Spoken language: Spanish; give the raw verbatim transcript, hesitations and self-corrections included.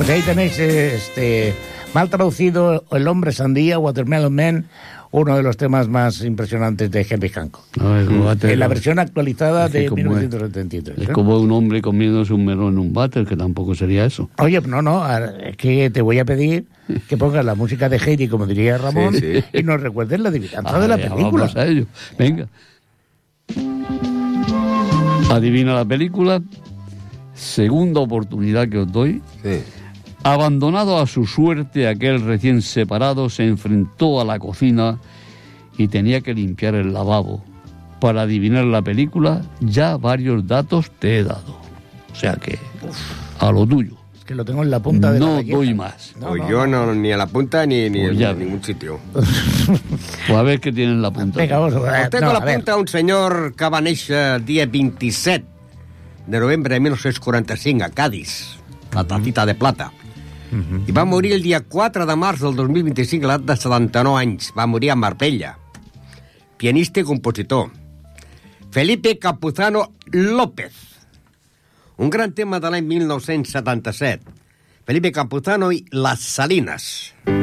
Pues ahí tenéis este mal traducido El hombre sandía, Watermelon Man, uno de los temas más impresionantes de Henry Hancock. No, es mm. En la versión actualizada es que de como mil novecientos setenta y tres. Es ¿eh? como un hombre comiéndose un melón en un váter, que tampoco sería eso. Oye, no, no, es que te voy a pedir que pongas la música de Heidi, como diría Ramón, sí, sí. y nos recuerdes la adivinanza de la película. Vamos a ello. Venga. Adivina la película. Segunda oportunidad que os doy. Sí. Abandonado a su suerte, aquel recién separado se enfrentó a la cocina y tenía que limpiar el lavabo. Para adivinar la película, ya varios datos te he dado. O sea que, a lo tuyo. Es que lo tengo en la punta de no la No doy más. No, pues no, yo no, ni a la punta ni, ni pues en ningún sitio. Pues a ver qué tiene en la punta. Venga, vamos a ver. Os tengo no, a la a punta un senyor que va néixer el dia vint-i-set de novembre de mil nou-cents quaranta-cinc a Cádiz, la tacita de plata. Uh-huh. I va morir el dia quatre de març del dos mil vint-i-cinc a l'edat de setanta-nou anys. Va morir a Marbella. Pianista i compositor. Felipe Campuzano López. Un gran tema de l'any mil nou-cents setanta-set. Felipe Campuzano i Las Salinas.